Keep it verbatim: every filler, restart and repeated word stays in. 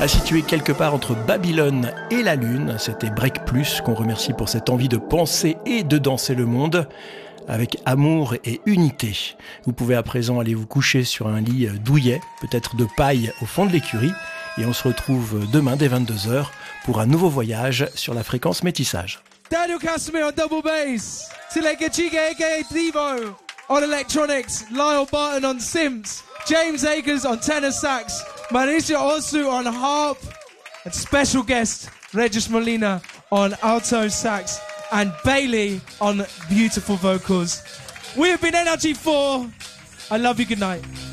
À situer quelque part entre Babylone et la Lune, c'était Break Plus qu'on remercie pour cette envie de penser et de danser le monde avec amour et unité. Vous pouvez à présent aller vous coucher sur un lit douillet, peut-être de paille au fond de l'écurie, et on se retrouve demain dès vingt-deux heures pour un nouveau voyage sur la fréquence métissage. Daniel Casimir on double bass, Tileka Chiga aka Devo on electronics, Lyle Barton on synths, James Akers on tenor sax, Mauricio Osu on harp, and special guest Regis Molina on alto sax, and Bailey on beautiful vocals. We have been N R G four. I love you, good night.